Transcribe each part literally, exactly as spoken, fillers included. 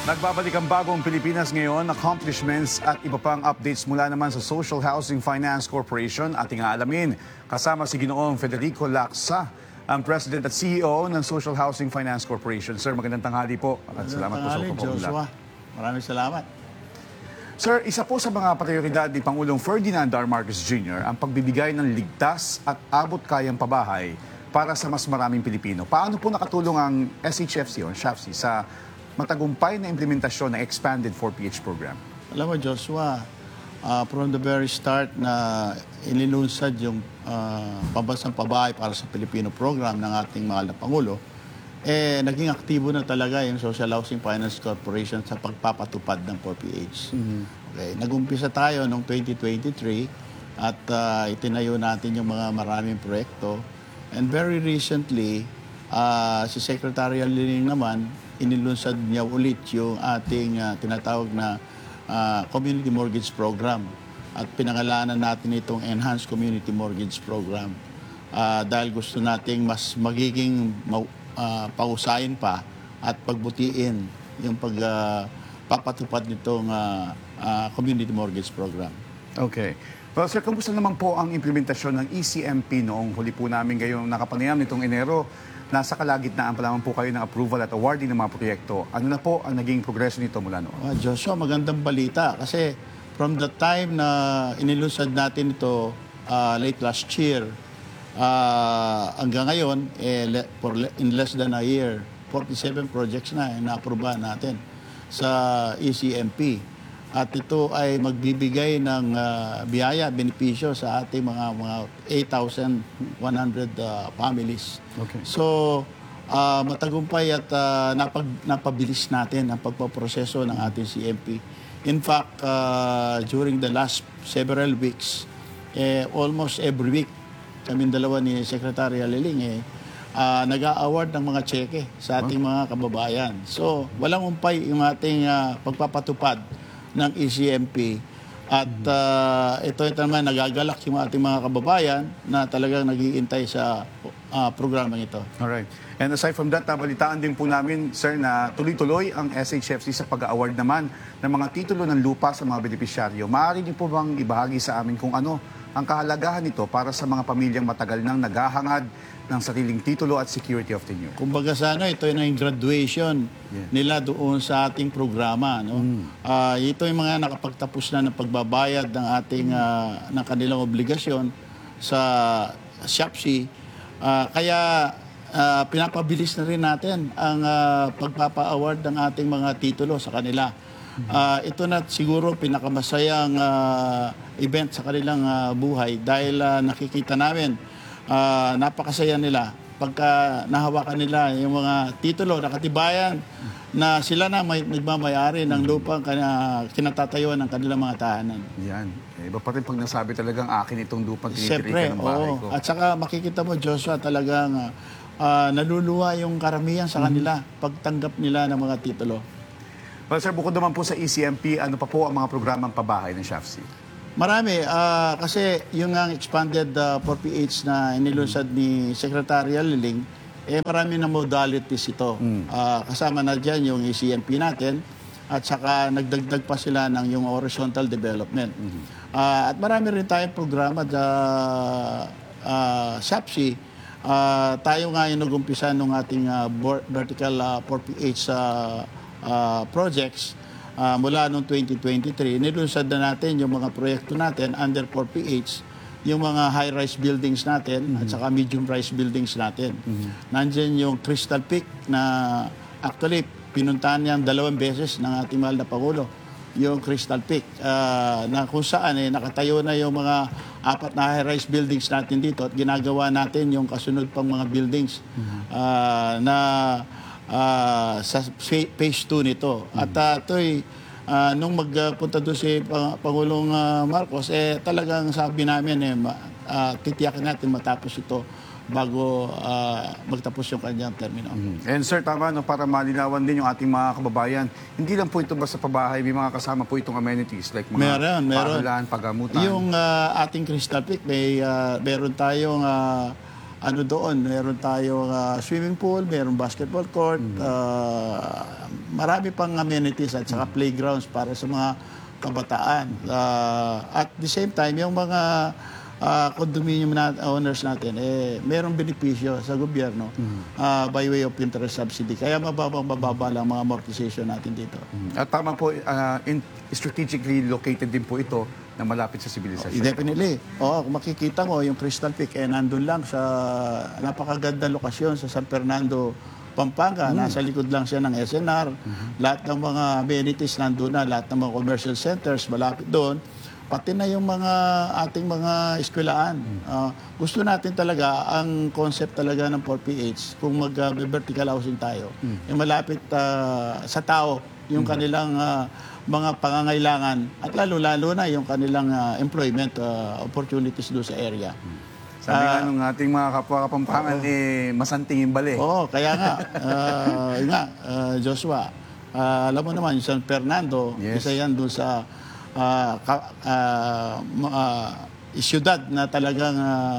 Nagbabalik ang bagong Pilipinas ngayon, accomplishments at iba pang updates mula naman sa Social Housing Finance Corporation ating aalamin. Kasama si Ginoong Federico Lacsa, ang President at C E O ng Social Housing Finance Corporation. Sir, magandang tanghali po at salamat po sa Tanghali, pagpapula. Joshua. Maraming salamat. Sir, isa po sa mga prioridad ni Pangulong Ferdinand R. Marcos Junior ang pagbibigay ng ligtas at abot-kayang pabahay para sa mas maraming Pilipino. Paano po nakatulong ang S H F C o S H F C sa matagumpay na implementasyon ng Expanded four P H program? Alam mo, Joshua, uh, from the very start na inilunsad yung uh, pambansang pabahay para sa Pilipino program ng ating mahal na Pangulo, eh, naging aktibo na talaga yung Social Housing Finance Corporation sa pagpapatupad ng four P H. Mm-hmm. Okay, nag-umpisa tayo noong twenty twenty-three at uh, itinayo natin yung mga maraming proyekto. And very recently, uh, si Secretary Liling naman, inilunsad niya ulit yung ating uh, tinatawag na uh, Community Mortgage Program. At pinangalanan natin itong Enhanced Community Mortgage Program. Uh, dahil gusto nating mas magiging uh, pausayin pa at pagbutiin yung pagpapatupad uh, nitong uh, uh, Community Mortgage Program. Okay. Well, sir, kumusta naman po ang implementasyon ng E C M P noong huli po namin ngayong nakapanayam nitong Enero? Nasa kalagitnaan pa lamang po kayo ng approval at awarding ng mga proyekto. Ano na po ang naging progreso nito mula noon? Uh, Joshua, magandang balita kasi from the time na inilunsad natin ito uh, late last year, uh, hanggang ngayon, eh, le, for le, in less than a year, forty-seven projects na eh, na-aprobahan natin sa E C M P. At ito ay magbibigay ng uh, biyaya, benepisyo sa ating mga mga eight thousand one hundred uh, families. Okay. So, uh, matagumpay at uh, napag, napabilis natin ang pagpaproseso ng ating C M P. In fact, uh, during the last several weeks, eh, almost every week, kami dalawa ni Secretary Liling, eh, uh, nag-a-award ng mga cheque sa ating mga kababayan. So, walang umpay yung ating uh, pagpapatupad ng E C M P. At uh, ito ito naman nagagalak yung ating mga kababayan na talagang nag-iintay sa uh, programang ito. Alright. And aside from that, nabalitaan din po namin, sir, na tuloy-tuloy ang S H F C sa pag-award naman ng mga titulo ng lupa sa mga benepisyaryo. Maaari niyo po bang ibahagi sa amin kung ano ang kahalagahan nito para sa mga pamilyang matagal nang naghahangad ng sariling titulo at security of tenure? Kumbaga sa ano, ito yung graduation yeah. nila doon sa ating programa. No? Mm. Uh, ito yung mga nakapagtapos na ng pagbabayad ng ating uh, ng kanilang obligasyon sa S H F C. Uh, kaya uh, pinapabilis na rin natin ang uh, pagpapa-award ng ating mga titulo sa kanila. Uh, ito na siguro pinakamasayang uh, event sa kanilang uh, buhay dahil uh, nakikita namin uh, napakasaya nila pagka nahawakan nila yung mga titulo na katibayan na sila na may nagmamayari ng lupang kinatatayuan ng kanilang mga tahanan. Yan. Eh, iba pa rin pag nasabi talagang akin itong lupang Siyempre, tinitirikan ng bahay ko. At saka makikita mo, Joshua, talagang uh, naluluwa yung karamihan sa kanila mm-hmm. pagtanggap nila ng mga titulo. Well, sir, bukod naman po sa E C M P, ano pa po ang mga programang pabahay ng S H F C? Marami. Uh, kasi yung ang expanded uh, four P H na inilunsad ni Secretary Liling, eh marami na modalities ito. Mm. Uh, kasama na dyan yung E C M P natin at saka nagdagdag pa sila ng yung horizontal development. Mm-hmm. Uh, at marami rin tayong programa sa uh, S H F C. Uh, tayo nga yung nag-umpisa ng ating uh, vertical uh, four P H uh, Uh, projects uh, mula noong twenty twenty-three. Nilunsad na natin yung mga proyekto natin under four P H, yung mga high-rise buildings natin mm-hmm. at saka medium-rise buildings natin. Mm-hmm. Nandiyan yung Crystal Peak na actually pinuntahan niya dalawang beses ng ating mahal na Pangulo, yung Crystal Peak, uh, na kung saan eh, nakatayo na yung mga apat na high-rise buildings natin dito at ginagawa natin yung kasunod pang mga buildings mm-hmm. uh, na Uh, sa phase two nito. Mm-hmm. At uh, ito'y uh, nung magpunta doon si Pang- Pangulong uh, Marcos, eh talagang sabi namin eh, uh, titiyakin natin matapos ito bago uh, magtapos yung kanyang termino. Mm-hmm. And sir, tama, no, para malinawan din yung ating mga kababayan, hindi lang po ito basta pabahay, may mga kasama po itong amenities like mga meron, meron. paaralan, pagamutan. Yung uh, ating Crystal Peak, may, uh, meron tayong uh, ano doon, meron tayong uh, swimming pool, meron basketball court, mm-hmm. uh, marami pang amenities at saka playgrounds para sa mga kabataan. Uh, at the same time, yung mga uh, condominium na, owners natin, eh, merong benepisyo sa gobyerno uh, by way of interest subsidy. Kaya mababang-mababa lang mga amortization natin dito. At tama po, uh, in, strategically located din po ito na malapit sa sibilisasyon. Definitely. Oo, kung makikita mo, yung Crystal Peak, eh, nandun lang sa napakaganda lokasyon sa San Fernando, Pampanga. Mm. Nasa likod lang siya ng S N R. Mm-hmm. Lahat ng mga amenities nandun na, lahat ng mga commercial centers malapit doon. Pati na yung mga ating mga eskwelahan. Uh, gusto natin talaga, ang concept talaga ng four P H, kung mag-vertical uh, housing tayo, mm. yung malapit uh, sa tao, yung mm. kanilang uh, mga pangangailangan at lalo-lalo na yung kanilang uh, employment uh, opportunities doon sa area. Sabi uh, nga nung ating mga kapwa Kapampangan, uh, eh, masanting yung bali. Oo, kaya nga, uh, yun nga, uh, Joshua, uh, alam mo naman, yung San Fernando, yes. Isa yan doon sa uh, ka, uh, uh, siyudad na talagang uh,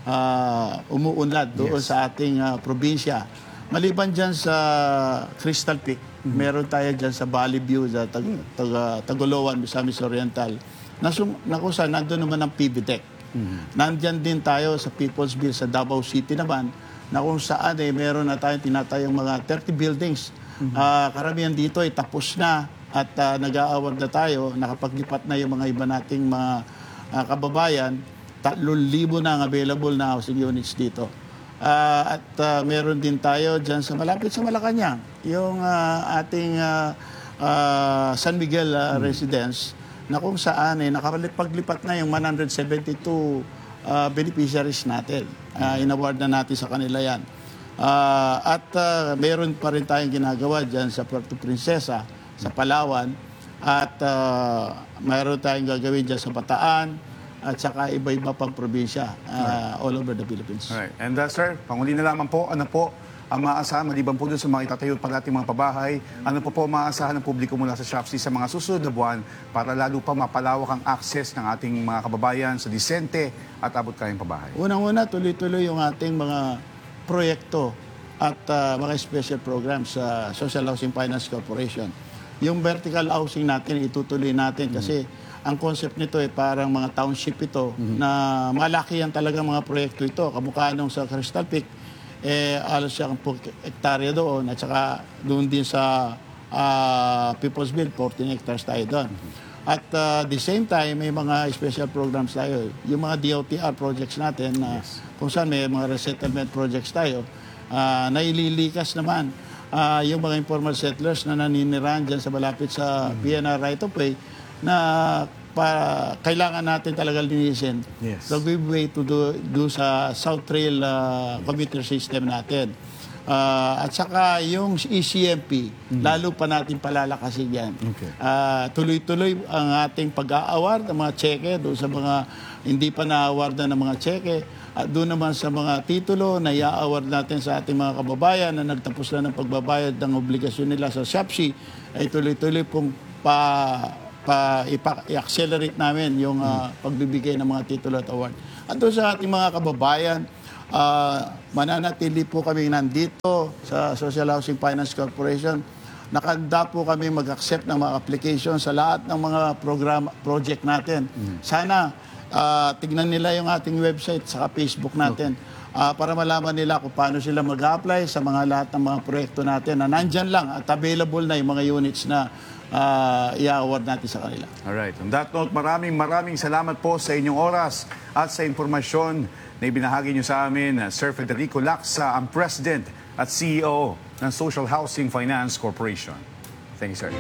uh, umuunlad doon yes. sa ating uh, probinsya. Maliban dyan sa Crystal Peak, mm-hmm. meron tayo dyan sa Valley View, sa Tag, Tag, Tagoloan, Misamis Oriental, na, na kung saan nandun naman ang P V T E C. Mm-hmm. Nandyan din tayo sa Peoplesville, sa Davao City naman, na kung saan eh, meron na tayong tinatayong mga thirty buildings. Mm-hmm. Uh, karamihan dito ay tapos na at uh, nag-aaward na tayo, nakapaglipat na yung mga iba nating mga uh, kababayan, tatlong libo na ang available na housing units dito. Uh, at uh, meron din tayo dyan sa malapit sa Malacanang, yung uh, ating uh, uh, San Miguel uh, mm. residence, na kung saan eh, nakapaglipat na yung one hundred seventy-two uh, beneficiaries natin. Uh, inaward na natin sa kanila yan. Uh, at uh, meron pa rin tayong ginagawa dyan sa Puerto Princesa, sa Palawan, at uh, meron tayong gagawin dyan sa Bataan, at saka iba-iba pang probinsya uh, all over the Philippines. Alright. And uh, sir, panguli na lamang po, ano po ang maasahan, maliban po doon sa mga itatayo pa nating mga pabahay, ano po po maasahan ng publiko mula sa Shopsy sa mga susunod na buwan para lalo pa mapalawak ang access ng ating mga kababayan sa disente at abot kayang pabahay? Unang-una, tuloy-tuloy yung ating mga proyekto at uh, mga special programs sa Social Housing Finance Corporation. Yung vertical housing natin, itutuloy natin kasi mm-hmm. ang concept nito ay parang mga township ito mm-hmm. na malaki yan talaga mga proyekto ito. Kamukha nung sa Crystal Peak, eh, alos siyang hektarya doon at saka doon din sa uh, Peoplesville, fourteen hectares tayo doon. Mm-hmm. At uh, the same time, may mga special programs tayo. Yung mga D O T R projects natin, na yes. kung saan may mga resettlement projects tayo, uh, na ililikas naman uh, yung mga informal settlers na naninirahan dyan sa malapit sa mm-hmm. P N R right-of-way, na pa, kailangan natin talaga linisin. Yes. So, we way to do, do sa South Trail uh, commuter system natin. Uh, at saka yung E C M P, mm-hmm. lalo pa natin palalakasin yan. Okay. Uh, tuloy-tuloy ang ating pag-aaward ng mga cheque doon sa mga hindi pa na-awardan ng mga cheque. At doon naman sa mga titulo na i-award natin sa ating mga kababayan na nagtapos na ng pagbabayad ng obligasyon nila sa Shopsy, ay tuloy-tuloy pong pa pa i-accelerate namin yung uh, pagbibigay ng mga titulo at award. At doon sa ating mga kababayan, uh, mananatili po kami nandito sa Social Housing Finance Corporation. Nakanda po kami mag-accept ng mga application sa lahat ng mga program, project natin. Mm. Sana uh, tignan nila yung ating website sa Facebook natin. Okay. Uh, para malaman nila kung paano sila mag-apply sa mga lahat ng mga proyekto natin na nandyan lang at available na yung mga units na Uh, i-award natin sa kanila. Alright. On that note, maraming maraming salamat po sa inyong oras at sa impormasyon na ibinahagi nyo sa amin. Sir Federico Lacsa, ang President at C E O ng Social Housing Finance Corporation. Thank you, sir.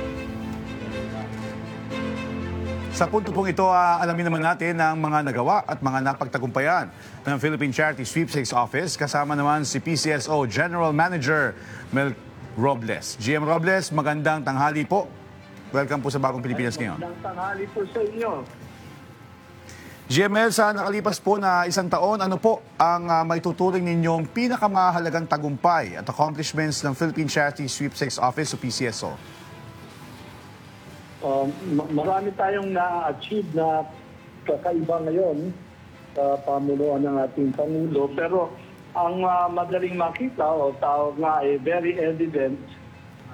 Sa punto pong ito, uh, alamin naman natin ang mga nagawa at mga napagtagumpayan ng Philippine Charity Sweepstakes Office. Kasama naman si P C S O General Manager Mel Robles. G M Robles, magandang tanghali po. Welcome po sa Bagong Pilipinas ngayon. Magandang tanghali po sa inyo. G M L, sa nakalipas po na isang taon, ano po ang uh, maituturing ninyong pinakamahalagang tagumpay at accomplishments ng Philippine Charity Sweepstakes Office o P C S O? Uh, marami tayong na-achieve na kakaiba ngayon sa pamunuan ng ating Pangulo. Pero ang uh, madaling makita o tawag nga ay very evident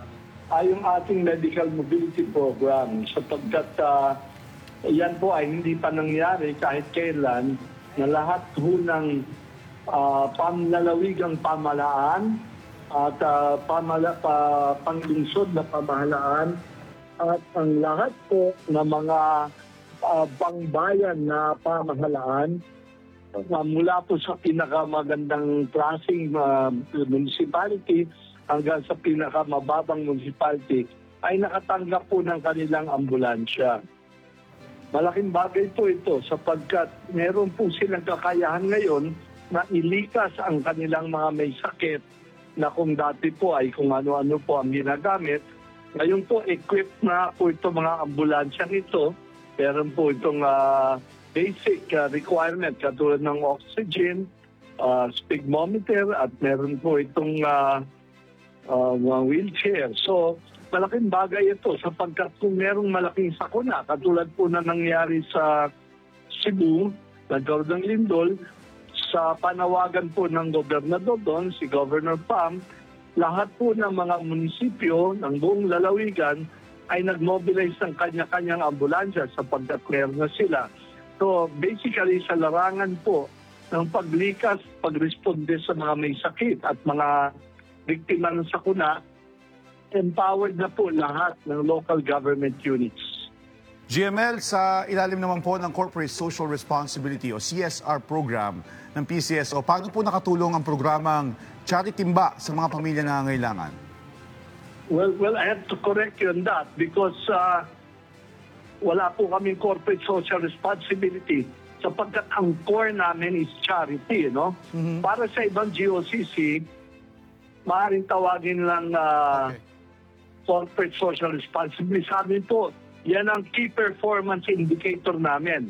ay yung ating medical mobility program sapagkat ah, yan po ay hindi pa nangyari kahit kailan na lahat ho ng uh, pamlalawigang pamahalaan at uh, pamala, pa, panglungsod na pamahalaan at ang lahat po ng mga uh, pangbayan na pamahalaan uh, mula po sa pinakamagandang klaseng uh, municipality hanggang sa pinakamababang municipality ay nakatanggap po ng kanilang ambulansya. Malaking bagay po ito sapagkat meron po silang kakayahan ngayon na ilikas ang kanilang mga may sakit na kung dati po ay kung ano-ano po ang ginagamit. Ngayon po, equipped na po ito mga ambulansya nito. Meron po itong uh, basic uh, requirement katulad ng oxygen, uh, sphygmometer at meron po itong uh, uh, mga wheelchair. So, malaking bagay ito sapagkat kung merong malaking sakuna, katulad po na nangyari sa Cebu, nagkaroon ng lindol, sa panawagan po ng gobernador doon, si Governor Pam, lahat po ng mga munisipyo ng buong lalawigan ay nag-mobilize ng kanya-kanyang ambulansya sapagkat meron na sila. So basically sa larangan po ng paglikas, pagresponde sa mga may sakit at mga biktima ng sakuna, empowered na po lahat ng local government units. G M L, sa ilalim naman po ng Corporate Social Responsibility o C S R program ng P C S O, paano po nakatulong ang programang Charity Timba sa mga pamilya na nangangailangan? Well, well, I have to correct you on that because uh, wala po kaming corporate social responsibility sapagkat ang core namin is charity, no? Mm-hmm. Para sa ibang G O C C, maaaring tawagin lang uh, okay. corporate social responsibility. Sa amin po, yan ang key performance indicator namin.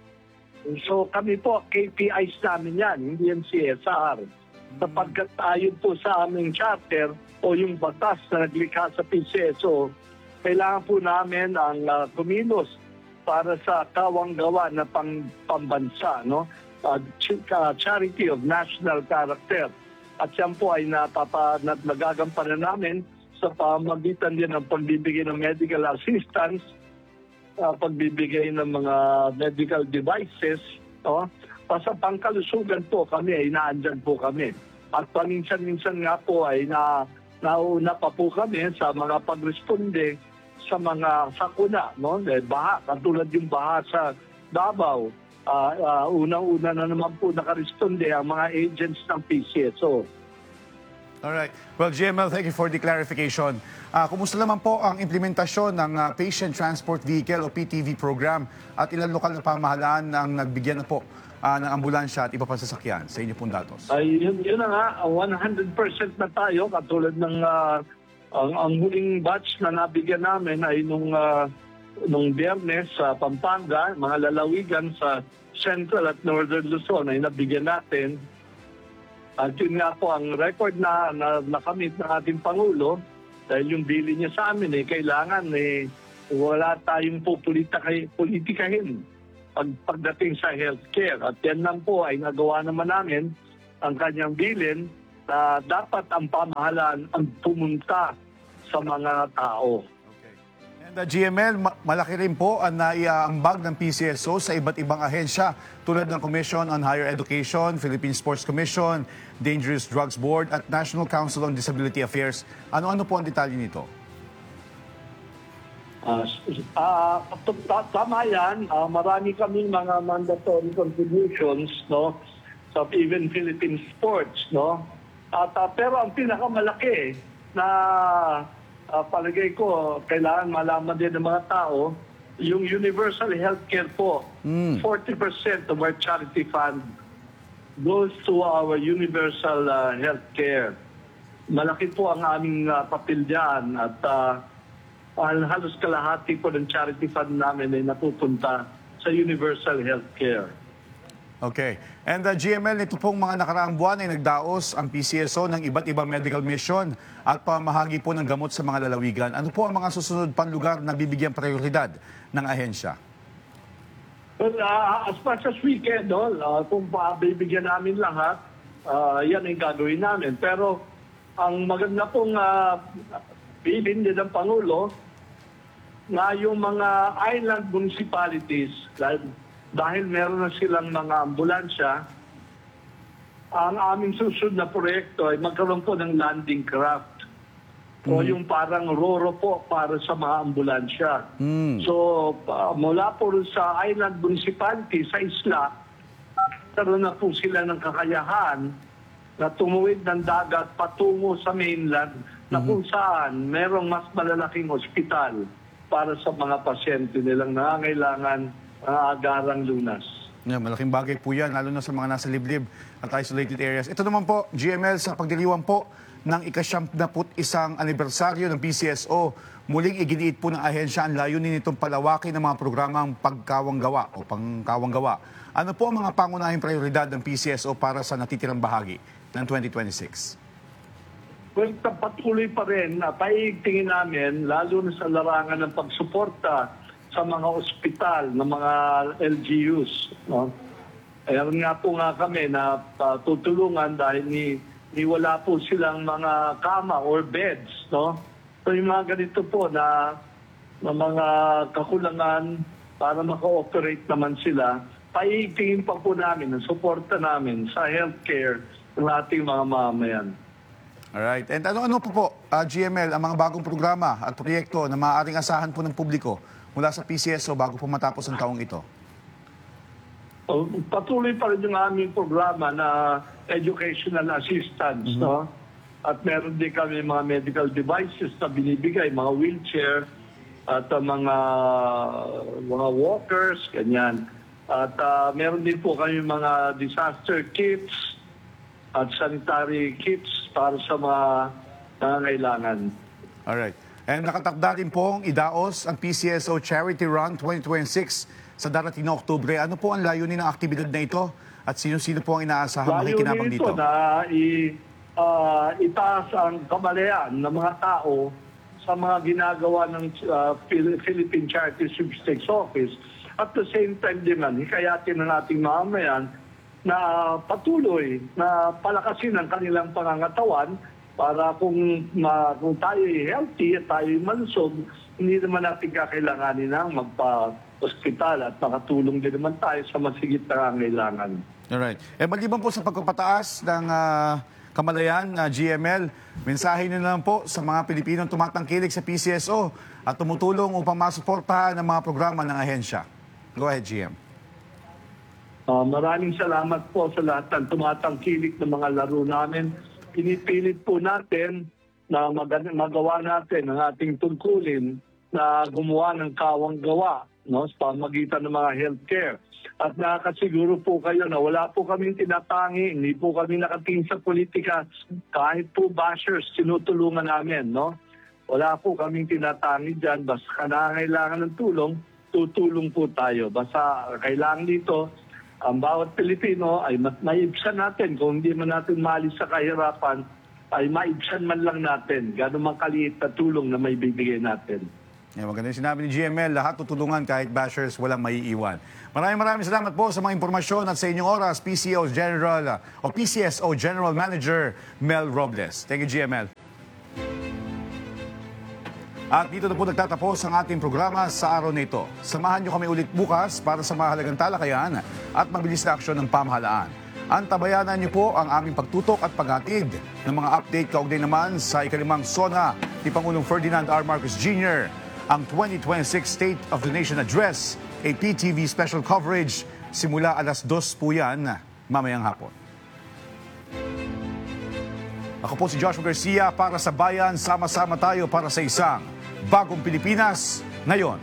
So kami po, K P Is namin yan, hindi yan C S R. Sapagkat ayon po sa aming charter o yung batas na naglikha sa P C S O, kailangan po namin ang uh, kumilos para sa kawang-gawa na pang, pambansa, no? Uh, ch- uh, charity of national character. At yan po ay napapa, na, nagagampanan namin sa pamagitan din ng pagbibigay ng medical assistance, uh, pagbibigay ng mga medical devices, no? Sa pangkalusugan po kami ay naandyan po kami. At paminsan-minsan nga po ay na, nauna pa po kami sa mga pagresponde sa mga sakuna, no? Baha, katulad yung baha sa Davao. Uh, uh, unang-una na naman po nakaresponde ang mga agents ng P C S O. Alright. Well, G M L, thank you for the clarification. Uh, kumusta naman po ang implementasyon ng uh, Patient Transport Vehicle o P T V program at ilang lokal na pamahalaan ang nagbigyan na po uh, ng ambulansya at iba pang sasakyan sa inyo pong datos? Ay, yun, yun na nga, one hundred percent na tayo katulad ng uh, ang, ang huling batch na nabigyan namin ay nung uh, nung Biyernes sa Pampanga, mga lalawigan sa Central at Northern Luzon ay nabigyan natin. At yun nga po ang record na, na nakamit ng ating Pangulo dahil yung bili niya sa amin eh, kailangan eh, wala tayong pupolitikahin, politikahin pag, pagdating sa healthcare. At yan lang po ay nagawa naman namin ang kanyang bilin na dapat ang pamahalaan ang pumunta sa mga tao. And uh, G M L, ma- malaki rin po ang naiaambag ng P C S O sa iba't ibang ahensya tulad ng Commission on Higher Education, Philippine Sports Commission, Dangerous Drugs Board at National Council on Disability Affairs. Ano-ano po ang detalye nito? Uh, uh, tama yan. Uh, marami kaming mga mandatory contributions, no, sa even Philippine sports, no. At uh, pero ang pinakamalaki na uh, palagay ko kailangan malaman din ng mga tao yung universal healthcare po. Mm. forty percent of our charity fund goes to our universal uh, healthcare. Malaki po ang aming uh, papel diyan at uh, halos kalahati po ng charity fund namin ay napupunta sa universal healthcare. Okay. And uh, G M L, ito pong mga nakaraang buwan ay nagdaos ang P C S O ng iba't ibang medical mission at pamahagi po ng gamot sa mga lalawigan. Ano po ang mga susunod pang lugar na bibigyan prioridad ng ahensya? Well, uh, as much as we can, no, uh, kung bibigyan namin lahat, uh, yan ang gagawin namin. Pero ang maganda pong uh, bilin din ng Pangulo na yung mga island municipalities, dahil, dahil meron na silang mga ambulansya, ang aming susunod na proyekto ay magkaroon po ng landing craft. O yung parang roro po para sa mga ambulansya. So, uh, mula po rin sa island municipality, sa isla, karoon na po sila ng kakayahan na tumuwid ng dagat patungo sa mainland na kung saan merong mas malalaking ospital para sa mga pasyente nilang nangangailangan ng agarang lunas. Yeah, malaking bagay po yan, lalo na sa mga nasa liblib at isolated areas. Ito naman po, G M L, sa pagdiriwang po ng ikasyampu't isang anibersaryo ng P C S O, muling iginiit po ng ahensya ang layunin nitong palawakin ng mga programang pagkawanggawa o pangkawanggawa. Ano po ang mga pangunahing prioridad ng P C S O para sa natitirang bahagi ng twenty twenty-six? Well, patuloy pa rin na paiigtingin namin, lalo na sa larangan ng pagsuporta sa mga ospital ng mga L G Us. No? Ayan nga po nga kami na uh, tutulungan dahil ni, ni wala po silang mga kama or beds. No? So yung mga ganito po na, na mga kakulangan para maka-operate naman sila, paiigtingin pa po namin ang suporta namin sa healthcare ng ating mga mamayan. Alright. And ano-ano po po, uh, G M L, ang mga bagong programa at proyekto na maaaring asahan po ng publiko mula sa P C S O bago po matapos ang taong ito? So, patuloy pa rin yung aming programa na educational assistance. Mm-hmm. No? At meron din kami mga medical devices na binibigay, mga wheelchair at uh, mga, mga walkers, ganyan. At uh, meron din po kami mga disaster kits at sanitary kits para sa mga nangangailangan. Alright. And nakatakda din pong idaos ang P C S O Charity Run twenty twenty-six sa darating na Oktubre. Ano po ang layunin ng aktibidad na ito? At sino-sino po ang inaasahang makikinabang Layunin dito? ito na i, uh, itaas ang kamalayan ng mga tao sa mga ginagawa ng uh, Philippine Charity Sweepstakes Office. At the same time din man, hikayatin ng ating mamamayan na patuloy na palakasin ang kanilang pangangatawan para kung, ma, kung tayo healthy at tayo malusog, hindi naman natin kakailanganin ng magpa-hospital at makatulong din naman tayo sa masigit na kailangan. Alright. Eh, maliban po sa pagpapataas ng uh, kamalayan na uh, G M L, mensahe nyo na lang po sa mga Pilipinong tumatangkilik sa P C S O at tumutulong upang masuportahan ang mga programa ng ahensya. Go ahead, G M. Uh, maraming salamat po sa lahat ng tumatangkilik ng mga laro namin. Pinipilit po natin na mag- magawa natin ang ating tungkulin na gumawa ng kawang-gawa, no, sa pamagitan ng mga healthcare. At nakakasiguro po kayo na wala po kaming tinatangi, hindi po kami nakatingin sa politika. Kahit po bashers, tinutulungan namin. No? Wala po kaming tinatangi dyan. Basta kailangan ng tulong, tutulong po tayo. Basta kailangan dito, ang bawat Pilipino ay maibsan natin. Kung hindi man natin maalis sa kahirapan, ay maibsan man lang natin. Gano'n man kaliit na tulong na may bibigay natin. Yeah, maganda yung sinabi ni G M L, lahat tutulungan kahit bashers, walang maiiwan. Maraming maraming salamat po sa mga impormasyon at sa inyong oras, P C O General o P C S O General Manager Mel Robles. Thank you, G M L. At dito na po nagtatapos ang ating programa sa araw na ito. Samahan niyo kami ulit bukas para sa mahalagang talakayan at mabilis na aksyon ng pamahalaan. Antabayanan niyo po ang aming pagtutok at paghatid ng mga update kaugnay naman sa ikalimang SONA ni Pangulong Ferdinand R. Marcos Junior Ang twenty twenty-six State of the Nation Address, a P T V special coverage, simula alas dos po yan mamayang hapon. Ako po si Joshua Garcia para sa Bayan. Sama-sama tayo para sa isang bagong Pilipinas ngayon.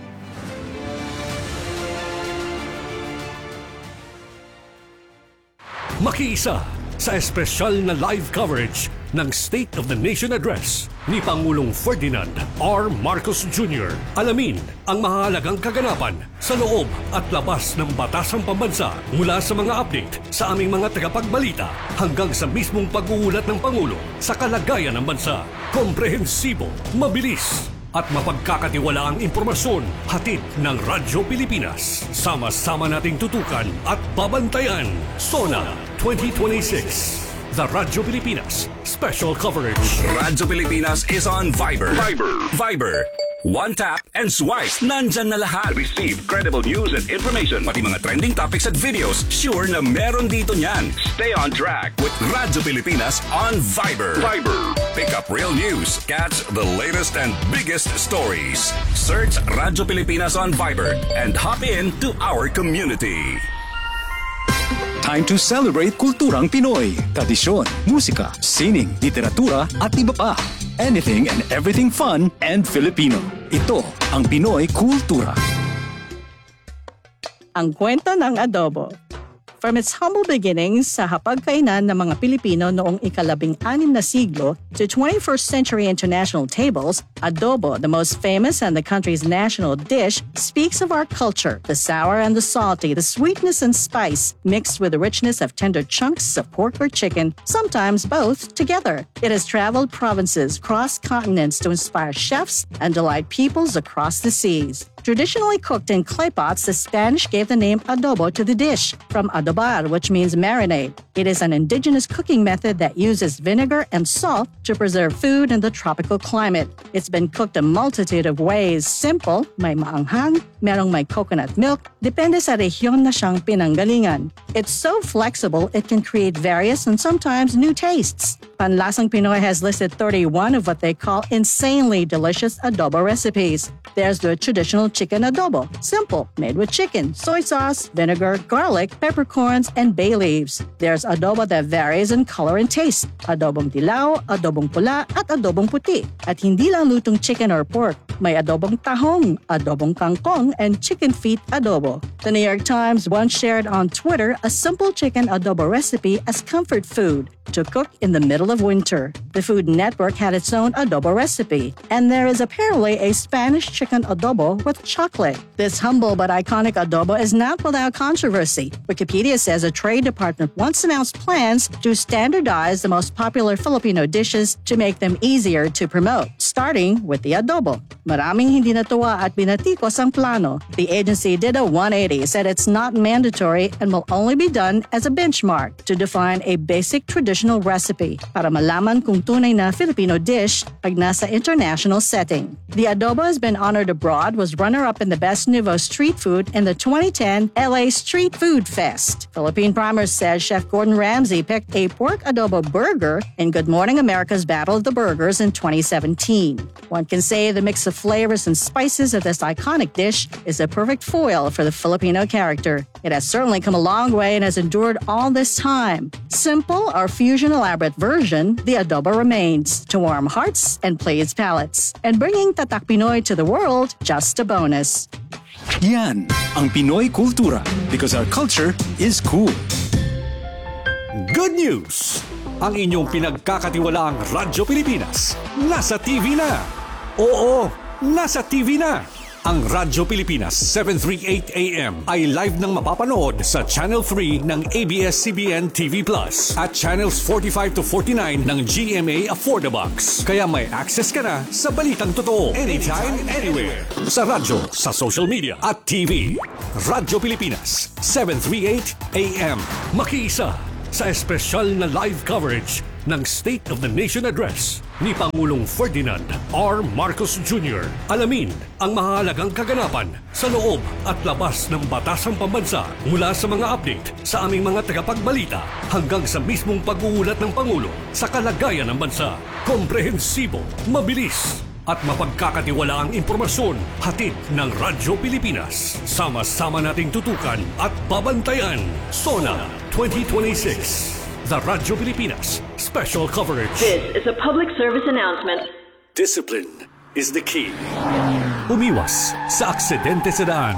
Makiisa sa espesyal na live coverage ng State of the Nation Address ni Pangulong Ferdinand R. Marcos Junior Alamin ang mahalagang kaganapan sa loob at labas ng batasang pambansa mula sa mga update sa aming mga tagapagbalita hanggang sa mismong pag-uulat ng Pangulo sa kalagayan ng bansa. Komprehensibo, mabilis at mapagkakatiwalaang impormasyon hatid ng Radyo Pilipinas. Sama-sama nating tutukan at babantayan. SONA twenty twenty-six, The Radyo Pilipinas Special Coverage. Radyo Pilipinas is on Viber. Viber. Viber. One tap and swipe. Nandyan na lahat. Receive credible news and information. Pati mga trending topics at videos. Sure na meron dito niyan. Stay on track with Radyo Pilipinas on Viber. Viber. Pick up real news. Catch the latest and biggest stories. Search Radyo Pilipinas on Viber and hop in to our community. Time to celebrate kulturang Pinoy. Tradisyon, musika, sining, literatura at iba pa. Anything and everything fun and Filipino. Ito ang Pinoy Kultura. Ang kwento ng adobo. From its humble beginnings sa hapagkainan ng mga Pilipino noong ikalabing-anim na siglo to twenty-first century international tables, adobo, the most famous and the country's national dish, speaks of our culture, the sour and the salty, the sweetness and spice, mixed with the richness of tender chunks of pork or chicken, sometimes both together. It has traveled provinces, crossed continents to inspire chefs and delight peoples across the seas. Traditionally cooked in clay pots, the Spanish gave the name adobo to the dish, from adobar, which means marinade. It is an indigenous cooking method that uses vinegar and salt to preserve food in the tropical climate. It's been cooked a multitude of ways. Simple, may maanghang, merong may coconut milk, depende sa rehiyon na siyang pinanggalingan. It's so flexible, it can create various and sometimes new tastes. Panlasang Pinoy has listed thirty-one of what they call insanely delicious adobo recipes. There's the traditional chicken adobo, simple, made with chicken, soy sauce, vinegar, garlic, peppercorns, and bay leaves. There's adobo that varies in color and taste, adobong dilaw, adobong pula, at adobong puti. At hindi lang lutong chicken or pork, may adobong tahong, adobong kangkong, and chicken feet adobo. The New York Times once shared on Twitter a simple chicken adobo recipe as comfort food to cook in the middle of winter. The Food Network had its own adobo recipe, and there is apparently a Spanish chicken adobo with chocolate. This humble but iconic adobo is not without controversy. Wikipedia says a trade department once announced plans to standardize the most popular Filipino dishes to make them easier to promote, starting with the adobo. Maraming hindi natuwa at binatikos ang plano. The agency did a one eighty, said it's not mandatory and will only be done as a benchmark to define a basic traditional recipe para malaman kung tunay na Filipino dish pag nasa international setting. The adobo has been honored abroad, was runner-up in the Best Nouveau Street Food in the twenty ten L A Street Food Fest. Philippine Primer says Chef Gordon Ramsay picked a pork adobo burger in Good Morning America's Battle of the Burgers in twenty seventeen. One can say the mix of flavors and spices of this iconic dish is a perfect foil for the Filipino character. It has certainly come a long way and has endured all this time. Simple or fusion elaborate version, the adobo remains to warm hearts and please palates. And bringing Tatak Pinoy to the world, just a bonus. Yan ang Pinoy Kultura because our culture is cool. Good news! Ang inyong pinagkakatiwalaang Radyo Pilipinas nasa T V na. Oo, nasa T V na. Ang Radyo Pilipinas seven thirty-eight A M ay live nang mapapanood sa Channel three ng A B S C B N T V Plus at Channels forty-five to forty-nine ng G M A Affordabox. Kaya may access ka na sa balitang totoo anytime, anywhere. Sa radyo, sa social media at T V. Radyo Pilipinas seven thirty-eight A M. Makiisa sa espesyal na live coverage ng State of the Nation Address ni Pangulong Ferdinand R. Marcos Junior Alamin ang mahalagang kaganapan sa loob at labas ng batasang pambansa mula sa mga update sa aming mga tagapagbalita hanggang sa mismong pag-uulat ng Pangulo sa kalagayan ng bansa. Komprehensibo, mabilis at mapagkakatiwalaang impormasyon hatid ng Radyo Pilipinas. Sama-sama nating tutukan at babantayan. SONA twenty twenty-six. The Radyo Pilipinas Special Coverage. This is a public service announcement. Discipline is the key. Umiwas sa aksidente sa daan.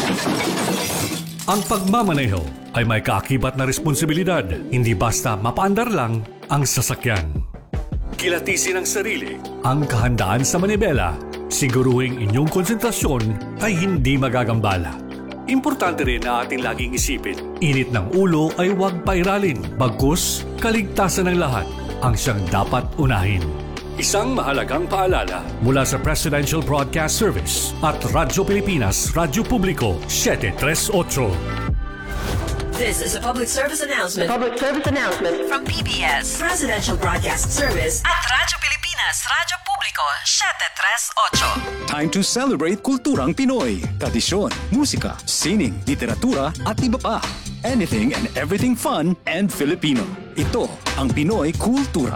Ang pagmamaneho ay may kaakibat na responsibilidad. Hindi basta mapaandar lang ang sasakyan. Kilatisin ang sarili, ang kahandaan sa manibela. Siguruhing inyong konsentrasyon ay hindi magagambala. Importante rin na ating laging isipin, init ng ulo ay huwag pairalin. Bagkus, kaligtasan ng lahat ang siyang dapat unahin. Isang mahalagang paalala mula sa Presidential Broadcast Service at Radyo Pilipinas, Radyo Publiko seven thirty-eight. This is a public service announcement Public service announcement from P B S Presidential Broadcast Service at Radyo Pilipinas, Radyo Publiko, seven three eight. Time to celebrate kulturang Pinoy. Tradisyon, musika, sining, literatura at iba pa. Anything and everything fun and Filipino. Ito ang Pinoy Kultura.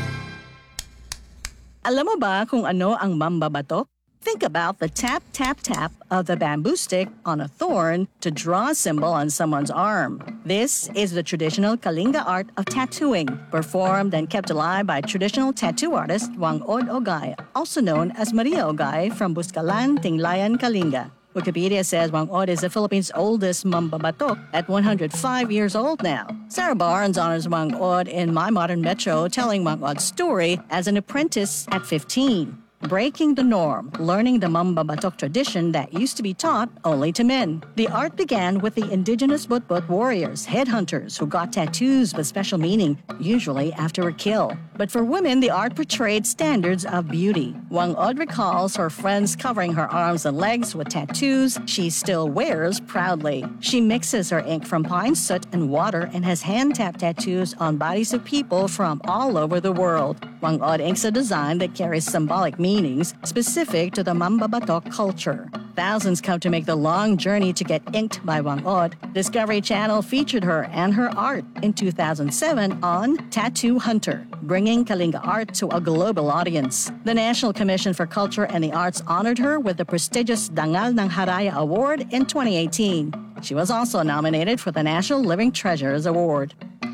Alam mo ba kung ano ang mambabatok? Think about the tap, tap, tap of the bamboo stick on a thorn to draw a symbol on someone's arm. This is the traditional Kalinga art of tattooing, performed and kept alive by traditional tattoo artist Wangod Ogay, also known as Maria Ogay from Buscalan, Tinglayan, Kalinga. Wikipedia says Wangod is the Philippines' oldest mambabatok at one hundred five years old now. Sarah Barnes honors Wangod in My Modern Metro, telling Wangod's story as an apprentice at fifteen. Breaking the norm, learning the mambabatok tradition that used to be taught only to men. The art began with the indigenous Butbut warriors, headhunters, who got tattoos with special meaning, usually after a kill. But for women, the art portrayed standards of beauty. Wangod recalls her friends covering her arms and legs with tattoos she still wears proudly. She mixes her ink from pine soot and water and has hand-tapped tattoos on bodies of people from all over the world. Wangod inks a design that carries symbolic meanings specific to the mambabatok culture. Thousands come to make the long journey to get inked by Wangod. Discovery Channel featured her and her art in two thousand seven on Tattoo Hunter, bringing Kalinga art to a global audience. The National Commission for Culture and the Arts honored her with the prestigious Dangal ng Haraya Award in twenty eighteen. She was also nominated for the National Living Treasures Award.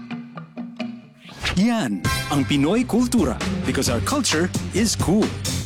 Yan ang Pinoy Kultura because our culture is cool.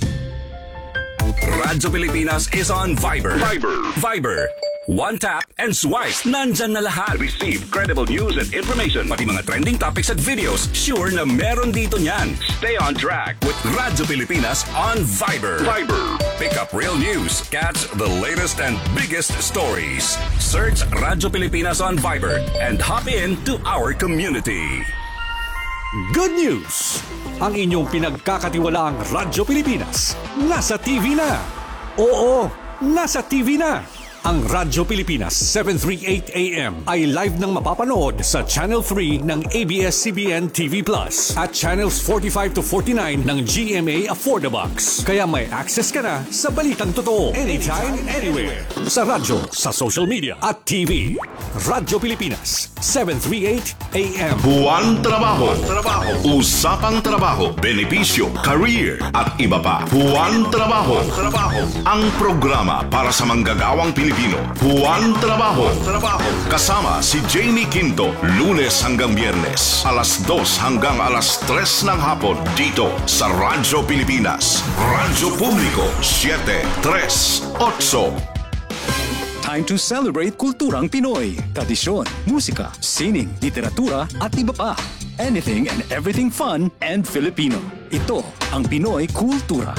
Radyo Pilipinas is on Viber. Viber. Viber. One tap and swipe. Nandyan na lahat. Receive credible news and information. Pati mga trending topics at videos. Sure na meron dito niyan. Stay on track with Radyo Pilipinas on Viber. Viber. Pick up real news. Catch the latest and biggest stories. Search Radyo Pilipinas on Viber and hop in to our community. Good news! Ang inyong pinagkakatiwalaang Radyo Pilipinas nasa T V na. Oo, nasa T V na. Ang Radyo Pilipinas seven thirty-eight A M ay live nang mapapanood sa Channel three ng A B S C B N T V Plus at Channels forty-five to forty-nine ng G M A Affordabox. Kaya may access ka na sa balitang totoo anytime, anywhere. Sa radyo, sa social media at T V. Radyo Pilipinas seven thirty-eight A M. Buwan trabaho, trabaho, usapang trabaho, benepisyo, career at iba pa. Buwan trabaho, trabaho, ang programa para sa manggagawang Pilipino. Buwan trabaho, trabaho. Kasama si Jamie Quinto, Lunes hanggang Biyernes, alas dos hanggang alas tres ng hapon dito sa Radyo Pilipinas. Radyo Publiko seven three eight. Time to celebrate kulturang Pinoy. Tradisyon, musika, sining, literatura at iba pa. Anything and everything fun and Filipino. Ito ang Pinoy Kultura.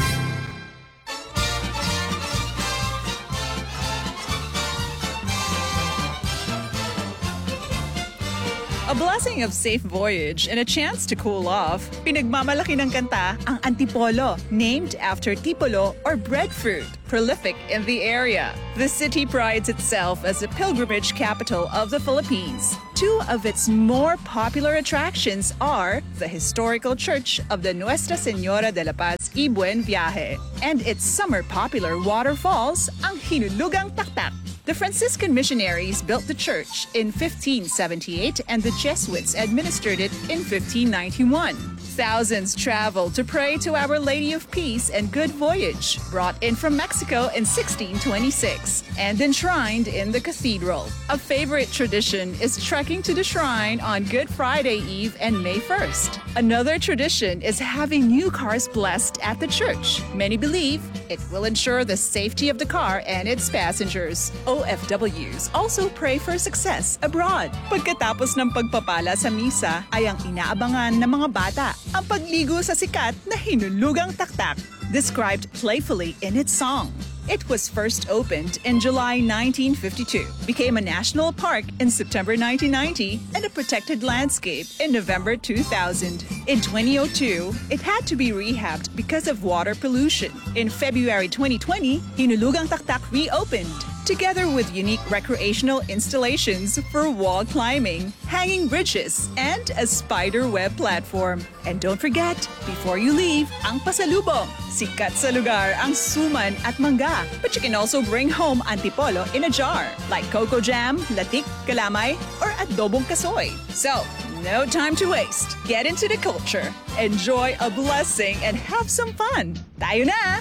A blessing of safe voyage and a chance to cool off, pinagmamalaki ng kanta ang Antipolo, named after tipolo or breadfruit, prolific in the area. The city prides itself as the pilgrimage capital of the Philippines. Two of its more popular attractions are the historical church of the Nuestra Señora de la Paz y Buen Viaje and its summer popular waterfalls, ang Hinulugang Taktak. The Franciscan missionaries built the church in fifteen seventy-eight and the Jesuits administered it in fifteen ninety-one. Thousands traveled to pray to Our Lady of Peace and Good Voyage, brought in from Mexico in sixteen twenty-six and enshrined in the cathedral. A favorite tradition is trekking to the shrine on Good Friday Eve and May first. Another tradition is having new cars blessed at the church. Many believe it will ensure the safety of the car and its passengers. O F Ws also pray for success abroad. Pagkatapos ng pagpapala sa misa ay ang inaabangan ng mga bata ang pagligo sa sikat na Hinulugang Taktak, described playfully in its song. It was first opened in July nineteen fifty-two, became a national park in September nineteen ninety, and a protected landscape in November two thousand. In twenty oh two, it had to be rehabbed because of water pollution. In February twenty twenty, Hinulugang Taktak reopened. together with unique recreational installations for wall climbing, hanging bridges, and a spider web platform. And don't forget, before you leave, ang pasalubong. Sikat sa lugar ang suman at mangga. But you can also bring home antipolo in a jar, like coco jam, latik, kalamay, or adobong kasoy. So, no time to waste. Get into the culture, enjoy a blessing, and have some fun. Tayo na!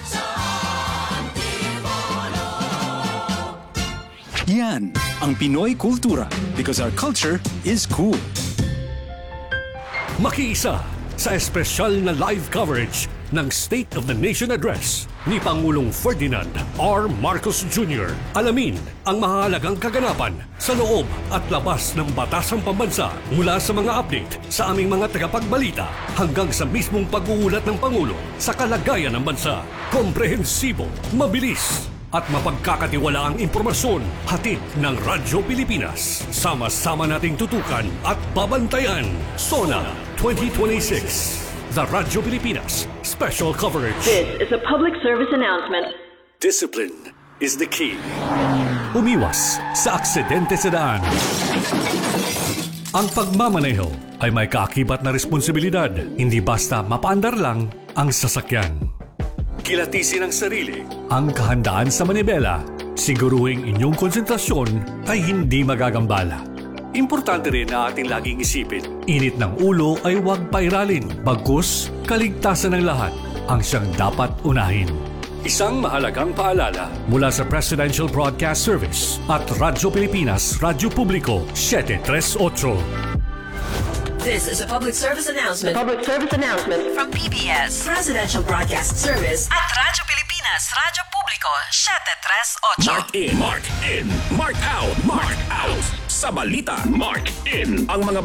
Yan ang Pinoy Kultura because our culture is cool. Makiisa sa espesyal na live coverage ng State of the Nation Address ni Pangulong Ferdinand R. Marcos Junior Alamin ang mahalagang kaganapan sa loob at labas ng batasang pambansa mula sa mga update sa aming mga tagapagbalita hanggang sa mismong pag-uulat ng Pangulo sa kalagayan ng bansa. Komprehensibo, mabilis at mapagkakatiwalaang impormasyon hatid ng Radyo Pilipinas. Sama-sama nating tutukan at babantayan. SONA twenty twenty-six. The Radyo Pilipinas Special Coverage. This is a public service announcement. Discipline is the key. Umiwas sa aksidente sa daan. Ang pagmamaneho ay may kaakibat na responsibilidad. Hindi basta mapaandar lang ang sasakyan. Kilatisin ang sarili, ang kahandaan sa manibela. Siguruhing inyong konsentrasyon ay hindi magagambala. Importante rin na ating laging isipin, init ng ulo ay huwag pairalin. Bagkus, kaligtasan ng lahat ang siyang dapat unahin. Isang mahalagang paalala mula sa Presidential Broadcast Service at Radyo Pilipinas, Radyo Publiko, seven three eight. This is a public service announcement Public service announcement. from P B S Presidential Broadcast Service at Radyo Pilipinas, Radyo Publiko, seven three eight. Mark in, mark in, mark out, mark out. Sa balita, mark in ang mga